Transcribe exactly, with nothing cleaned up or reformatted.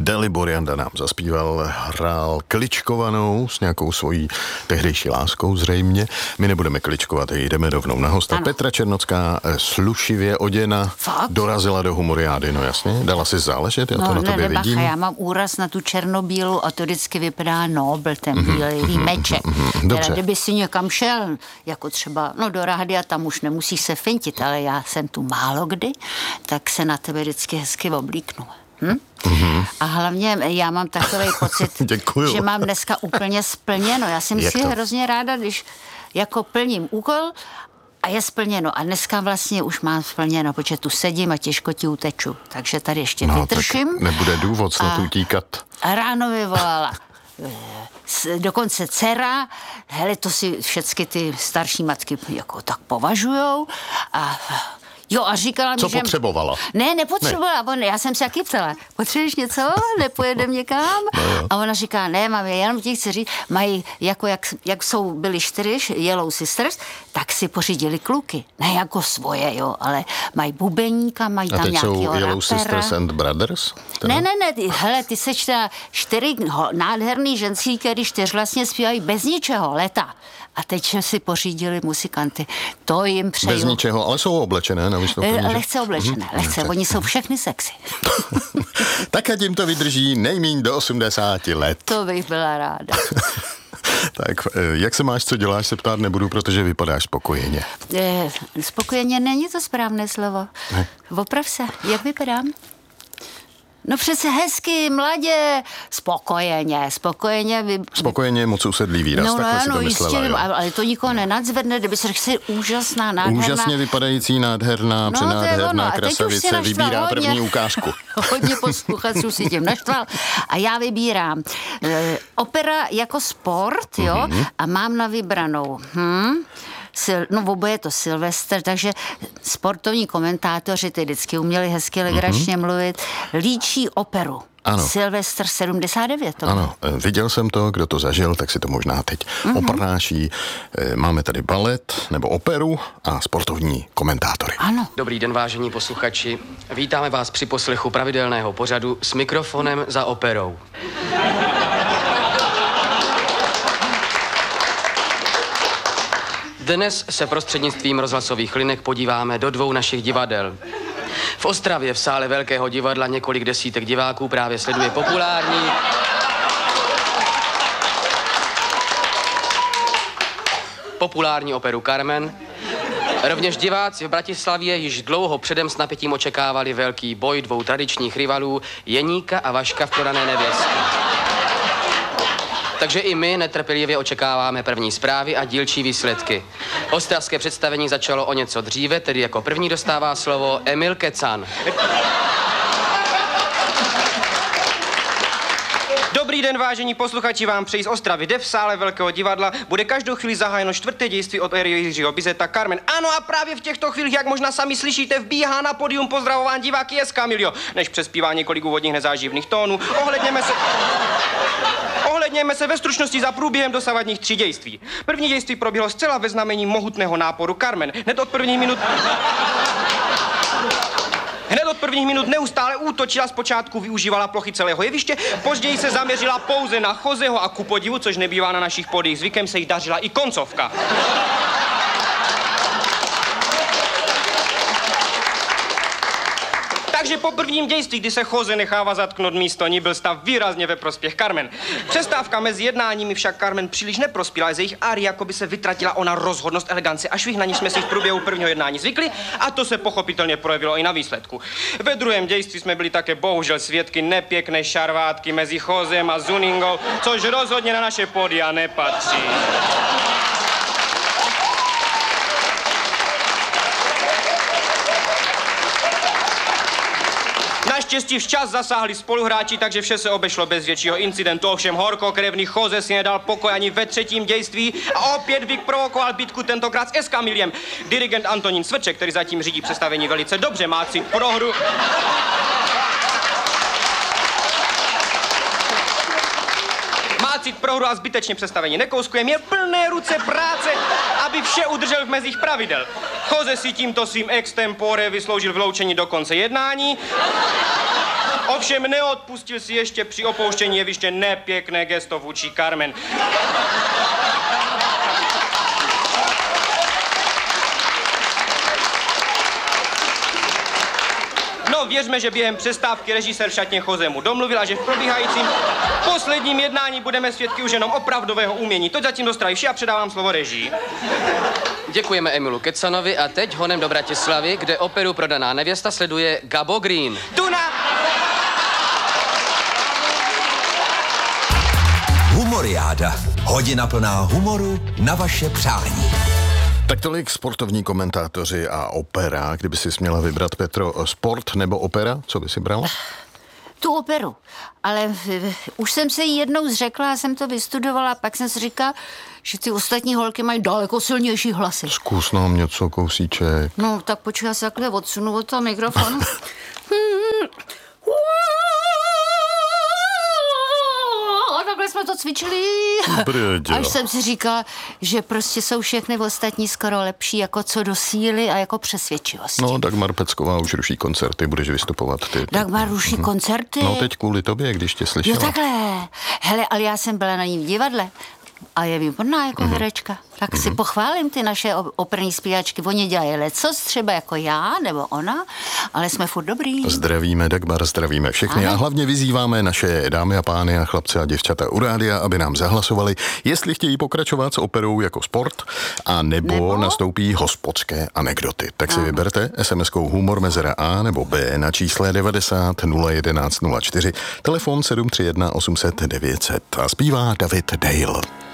Dalibor Janda nám zaspíval, hrál kličkovanou s nějakou svojí tehdejší láskou zřejmě. My nebudeme kličkovat, jdeme rovnou na hosta. Ano. Petra Černocká, slušivě oděna, Fakt? dorazila do humoriády, no jasně. Dala si záležet, já no, to na ne, tobě nebacha, vidím. Já mám úraz na tu černobílu a to vždycky vypadá nobl, ten bílý meček. Dobře. Kdyby si někam šel, jako třeba no do rádia, tam už nemusíš se fintit, ale já jsem tu málo kdy, tak se na tebe vždycky hezky oblíknu. Hm? Mm-hmm. A hlavně já mám takový pocit, že mám dneska úplně splněno. Já jsem si hrozně ráda, když jako plním úkol a je splněno. A dneska vlastně už mám splněno, protože tu sedím a těžko ti uteču. Takže tady ještě no, vytrším. Nebude důvod snad utíkat. A ráno vyvolala dokonce dcera, hele, to si všechny ty starší matky jako tak považujou a jo, a říkala mi, co že... potřebovala? Ne, nepotřebovala, ne. Já jsem se taky ptala, potřebuješ něco? Nepojedem někam? No, a ona říká, ne, mám, jenom ti chci říct, mají, jako jak, jak jsou byli čtyři Yellow Sisters, tak si pořídili kluky. Ne jako svoje, jo, ale mají bubeníka, mají tam nějakýho rapera. A teď jsou Yellow Sisters and Brothers? Teda? Ne, ne, ne, ty, hele, ty seš teda čtyři nádherný ženský, který čtyř vlastně zpívají bez ničeho, leta. A teď si pořídili muzikanty. To jim přeju. Bez ničeho, ale jsou oblečené na vystoupení. Lehce oblečené, mm-hmm. lehce. Oni jsou všechny sexy. Tak a tím to vydrží nejmíň do osmdesáti let. To bych byla ráda. Tak, jak se máš, co děláš, se ptát nebudu, protože vypadáš spokojeně. E, spokojeně není to správné slovo. Ne. Oprav se, jak vypadám? No přece hezky, mladě, spokojeně, spokojeně. Vy... Spokojeně je moc usedlý výraz, no, takhle no, si to no, myslela. Jistě, ale to nikoho nenadzvedne, kdyby se řekl, úžasná, nádherná. Úžasně vypadající, nádherná, no, přenádherná krasavice vybírá hodně, první ukázku. Hodně posluchačů si tím naštval. A já vybírám e, opera jako sport, jo, mm-hmm. a mám na vybranou. Hm? Sil, no oboje je to Silvestr, takže sportovní komentátoři ty vždycky uměli hezky legračně mm-hmm. mluvit, líčí operu. Ano. Silvestr sedmdesát devět. To ano, viděl jsem to, kdo to zažil, tak si to možná teď mm-hmm. oprnáší. Máme tady balet nebo operu a sportovní komentátory. Ano. Dobrý den, vážení posluchači. Vítáme vás při poslechu pravidelného pořadu s mikrofonem za operou. Dnes se prostřednictvím rozhlasových linek podíváme do dvou našich divadel. V Ostravě v sále Velkého divadla několik desítek diváků právě sleduje populární populární operu Carmen. Rovněž diváci v Bratislavě již dlouho předem s napětím očekávali velký boj dvou tradičních rivalů Jeníka a Vaška v Prodané nevěstě. Takže i my netrpělivě očekáváme první zprávy a dílčí výsledky. Ostravské představení začalo o něco dříve, tedy jako první dostává slovo Emil Kecan. Dobrý den, vážení posluchači, vám přeji z Ostravy. Jde v sále Velkého divadla. Bude každou chvíli zahájeno čtvrté dějství od éry Jiřího Bizeta Carmen. Ano, a právě v těchto chvílích, jak možná sami slyšíte, vbíhá na podium pozdravován diváky S. Camilio. Než přespívá několik úvodních nezáživných tónů, ohledněme se... Ohledněme se ve stručnosti za průběhem dosavadních tří dějství. První dějství proběhlo zcela ve znamení mohutného náporu Carmen. Hned od prvních minut... Hned od prvních minut neustále útočila, zpočátku využívala plochy celého jeviště, později se zaměřila pouze na Joseho a ku podivu, což nebývá na našich podích zvykem, se jí dařila i koncovka. Takže po prvním dějství, kdy se Jose nechává zatknout místo ní, byl stav výrazně ve prospěch Carmen. Přestávka mezi jednáními však Carmen příliš neprospěla, z jejich áry jako by se vytratila ona rozhodnost, elegance a švih, na ní jsme si v průběhu prvního jednání zvykli, a to se pochopitelně projevilo i na výsledku. Ve druhém dějství jsme byli také bohužel svědky nepěkné šarvátky mezi Josem a Zuningou, což rozhodně na naše pódia nepatří. Naštěstí včas zasáhli spoluhráči, takže vše se obešlo bez většího incidentu. Ovšem horkokrevný Jose si nedal pokoj ani ve třetím dějství a opět vyprovokoval bitku, tentokrát s S. Camiliem. Dirigent Antonín Svrček, který zatím řídí představení velice dobře, má cit pro hru. Má cit pro hru a zbytečně představení nekouskuje, měl plné ruce práce, aby vše udržel v mezích pravidel. Jose si tímto svým extempore vysloužil vyloučení do konce jednání. Ovšem neodpustil si ještě při opouštění jeviště nepěkné gesto vůči Carmen. No, věřme, že během přestávky režisér v šatně Jose mu domluvil a že v probíhajícím posledním jednání budeme svědky už jenom opravdového umění. To zatím dostrají vše a předávám slovo režii. Děkujeme Emilu Kecanovi a teď honem do Bratislavy, kde operu Prodaná nevěsta sleduje Gabo Green. Tuna! Humoriáda. Hodina plná humoru na vaše přání. Tak tolik sportovní komentátoři a opera. Kdyby si směla vybrat, Petro, sport nebo opera, co by si brala? Tu operu. Ale už jsem se jí jednou zřekla, jsem to vystudovala, pak jsem si říkala, že ty ostatní holky mají daleko silnější hlasy. Zkus nám něco, kousíček. No, tak počkej, já se takhle odsunu od toho mikrofonu. A takhle jsme to cvičili. Brďo. Až jsem si říkala, že prostě jsou všechny ostatní skoro lepší jako co do síly a jako přesvědčivosti. No, Dagmar Pecková už ruší koncerty, budeš vystupovat ty. ty. Dagmar ruší koncerty? No, teď kvůli tobě, když tě slyšela. Jo, takhle. Hele, ale já jsem byla na ní v divadle a je výborná jako mm-hmm. herečka. Tak mm-hmm. si pochválím ty naše operní zpěvačky. Oni dělají lecos, třeba jako já nebo ona, ale jsme furt dobrý. Zdravíme Dagmar, zdravíme všechny. Aha. A hlavně vyzýváme naše dámy a pány a chlapce a děvčata u rádia, aby nám zahlasovali, jestli chtějí pokračovat s operou jako sport, a nebo, nebo? nastoupí hospodské anekdoty. Tak si Aha. vyberte es em eskou humor mezera A nebo B na čísle devadesát nula jedenáct nula čtyři, telefon sedm tři jedna osm set devět set a zpívá David Dale.